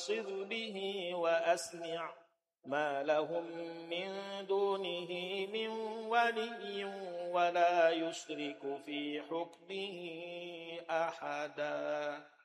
وأبصر به وأسمع ما لهم من دونه من ولي ولا يشرك في حكمه أحدا.